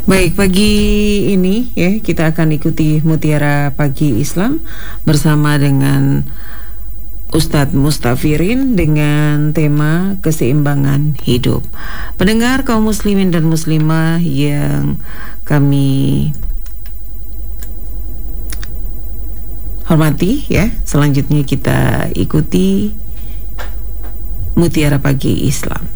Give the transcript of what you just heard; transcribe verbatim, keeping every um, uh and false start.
Baik, pagi ini ya kita akan ikuti Mutiara Pagi Islam bersama dengan Ustadz Mustafirin dengan tema keseimbangan hidup. Pendengar kaum muslimin dan muslimah yang kami hormati ya, selanjutnya kita ikuti Mutiara Pagi Islam.